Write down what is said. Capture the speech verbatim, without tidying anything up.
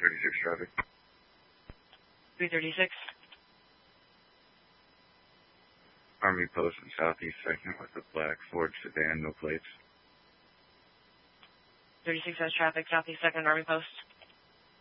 thirty-six traffic. three thirty-six. Army post in southeast second with a black Ford sedan, no plates. thirty-six has traffic, southeast second Army post.